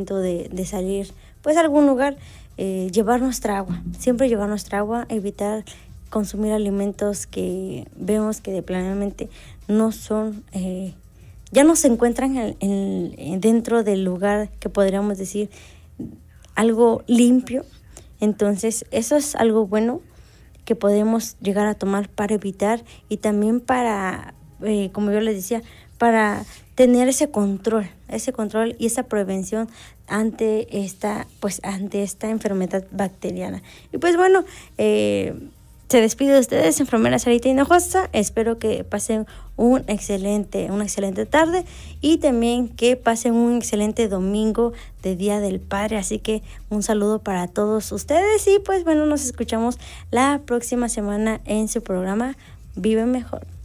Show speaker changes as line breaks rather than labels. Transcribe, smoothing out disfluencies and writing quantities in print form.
momento de salir pues a algún lugar, llevar nuestra agua, siempre llevar nuestra agua, evitar consumir alimentos que vemos que plenamente no son, ya no se encuentran dentro del lugar que podríamos decir algo limpio. Entonces eso es algo bueno que podemos llegar a tomar para evitar y también para, como yo les decía, para tener ese control y esa prevención ante esta enfermedad bacteriana. Y pues bueno, se despide de ustedes, enfermera Sarita Hinojosa. Espero que pasen una excelente tarde y también que pasen un excelente domingo de Día del Padre. Así que un saludo para todos ustedes y pues bueno, nos escuchamos la próxima semana en su programa Vive Mejor.